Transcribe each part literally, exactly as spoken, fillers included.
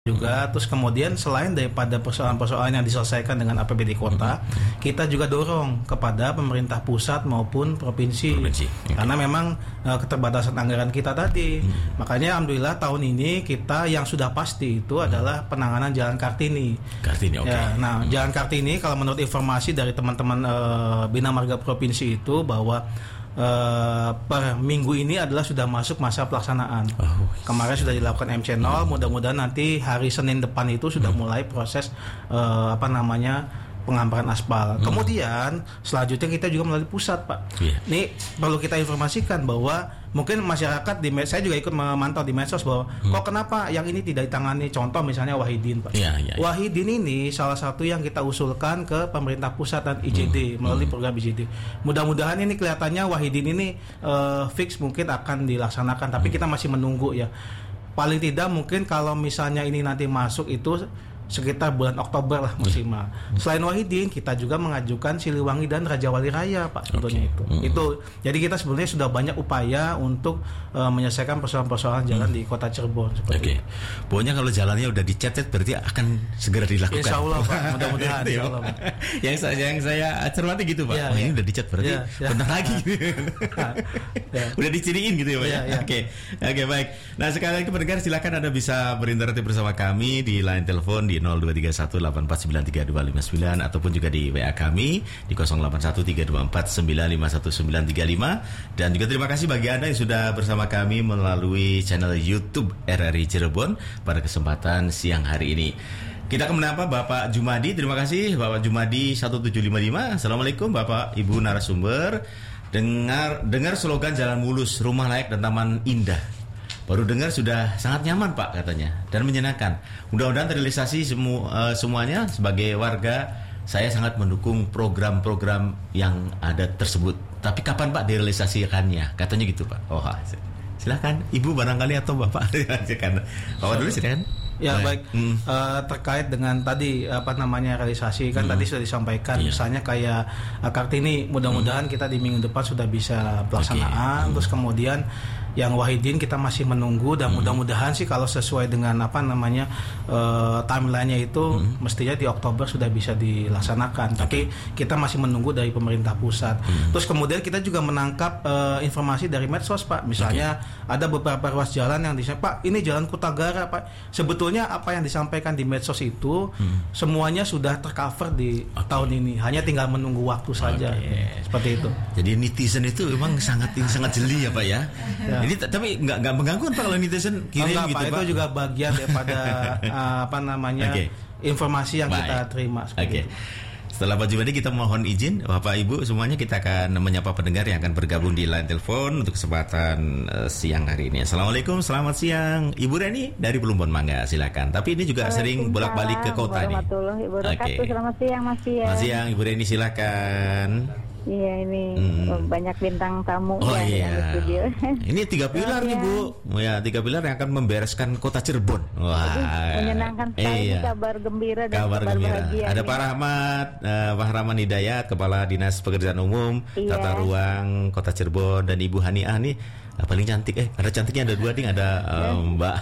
juga. Terus kemudian selain daripada persoalan-persoalan yang diselesaikan dengan A P B D kota, mm-hmm. kita juga dorong kepada pemerintah pusat maupun provinsi, provinsi. Okay. Karena memang uh, keterbatasan anggaran kita tadi. Mm-hmm. Makanya alhamdulillah tahun ini kita yang sudah pasti itu mm-hmm. adalah penanganan Jalan Kartini. Kartini, oke. Okay. Ya, nah, mm-hmm. Jalan Kartini kalau menurut informasi dari teman-teman uh, Bina Marga Provinsi itu bahwa Uh, per minggu ini adalah sudah masuk masa pelaksanaan. Oh, kemarin sudah dilakukan M C nol, hmm. mudah-mudahan nanti hari Senin depan itu sudah hmm. mulai proses uh, apa namanya penghamparan aspal. Hmm. Kemudian selanjutnya kita juga melalui pusat, Pak. Yeah. Ini perlu kita informasikan bahwa mungkin masyarakat di saya juga ikut memantau di medsos bahwa hmm. kok kenapa yang ini tidak ditangani, contoh misalnya Wahidin, Pak. Yeah, yeah, yeah. Wahidin ini salah satu yang kita usulkan ke pemerintah pusat dan I J D hmm. melalui hmm. program I J D. Mudah-mudahan ini kelihatannya Wahidin ini uh, fix mungkin akan dilaksanakan, tapi hmm. kita masih menunggu ya. Paling tidak mungkin kalau misalnya ini nanti masuk itu sekitar bulan Oktober lah maksimal. Hmm. Selain Wahidin, kita juga mengajukan Siliwangi dan Raja Wali Raya, Pak. Tentunya okay. itu. Hmm. Itu. Jadi kita sebenarnya sudah banyak upaya untuk uh, menyelesaikan persoalan-persoalan jalan hmm. di Kota Cirebon. Oke. Okay. Pokoknya kalau jalannya udah dicat berarti akan segera dilakukan. Insya Allah, Pak. Mudah-mudahan. Insya Allah, Pak. yang saya yang saya cermati gitu, Pak. Ya, oh, ya. Ini udah dicat berarti ya, ya. Bentar lagi. ya. Udah diciriin gitu ya, Pak. Ya, ya. Oke. Okay. Oke, okay, baik. Nah, sekarang itu pendengar silakan Anda bisa berinteraksi bersama kami di line telepon di nol dua tiga satu delapan empat sembilan tiga dua lima sembilan ataupun juga di W A kami di nol delapan satu tiga dua empat sembilan lima satu sembilan tiga lima. Dan juga terima kasih bagi Anda yang sudah bersama kami melalui channel YouTube R R I Cirebon pada kesempatan siang hari ini. Kita akan menyapa Bapak Jumadi. Terima kasih Bapak Jumadi satu tujuh lima lima. Assalamualaikum Bapak Ibu narasumber. Dengar dengar slogan jalan mulus, rumah layak dan taman indah. Baru dengar sudah sangat nyaman Pak katanya dan menyenangkan. Mudah-mudahan terrealisasi semu, uh, semuanya. Sebagai warga saya sangat mendukung program-program yang ada tersebut. Tapi kapan Pak direalisasikannya? Katanya gitu Pak. Oh, silakan Ibu barangkali atau Bapak silakan. Bapak dulu silakan. Ya baik, hmm. uh, terkait dengan tadi apa namanya realisasi kan hmm. tadi sudah disampaikan, iya. misalnya kayak uh, Kartini, mudah-mudahan hmm. kita di minggu depan sudah bisa pelaksanaan. Okay. Hmm. Terus kemudian yang Wahidin kita masih menunggu dan hmm. mudah-mudahan sih kalau sesuai dengan apa namanya uh, timelinenya itu hmm. mestinya di Oktober sudah bisa dilaksanakan. Okay. Tapi kita masih menunggu dari pemerintah pusat. Hmm. Terus kemudian kita juga menangkap uh, informasi dari medsos Pak, misalnya okay. ada beberapa ruas jalan yang disebut Pak ini Jalan Kutagara Pak. Sebetulnya apa yang disampaikan di medsos itu hmm. semuanya sudah tercover di okay. tahun ini, hanya tinggal menunggu waktu saja. Okay. Seperti itu. Jadi netizen itu memang sangat sangat jeli ya Pak ya. ya. Ini t- tapi nggak nggak mengganggu Pak kalau netizen kirim enggak, gitu Pak, Pak. Itu juga bagian daripada uh, apa namanya okay. informasi yang Baik. kita terima. Oke. Okay. Setelah Pak Jumadi kita mohon izin Bapak Ibu semuanya kita akan menyapa pendengar yang akan bergabung di line telepon untuk kesempatan uh, siang hari ini. Assalamualaikum, selamat siang Ibu Reni dari Plumbon Mangga, silakan. Tapi ini juga sering bolak-balik ke kota nih. Oke. Okay. Selamat siang Mas Siang. Selamat siang Ibu Reni, silakan. Iya ini hmm. banyak bintang tamu oh, ya iya. di studio. Ini tiga pilar nih Bu. Ya tiga pilar yang akan membereskan kota Cirebon. Wah. Menyenangkan sekali, iya. kabar gembira dan kabar, kabar gembira. bahagia. Ada Pak Rahmat, uh, Pak Rahman Hidayat, Kepala Dinas Pekerjaan Umum, iya. Tata Ruang Kota Cirebon, dan Ibu Haniah nih uh, paling cantik. Eh ada cantiknya ada dua nih, ada uh, Mbak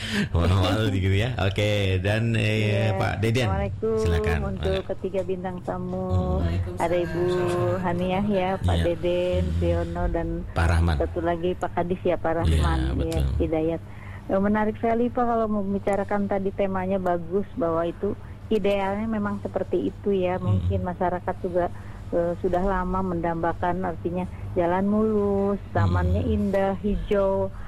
Walau gitu ya. Oke okay. dan eh, iya. Pak Deden. Silakan. Untuk ketiga bintang tamu hmm. ada Ibu Haniah ya, Pak ya. Deden, Siono dan Pak Rahman. Satu lagi Pak Kadis ya, Pak Rahman ya, ya Hidayat. Menarik sekali Pak kalau membicarakan tadi temanya bagus, bahwa itu idealnya memang seperti itu ya. Mungkin hmm. masyarakat juga uh, sudah lama mendambakan artinya jalan mulus, tamannya indah, hijau.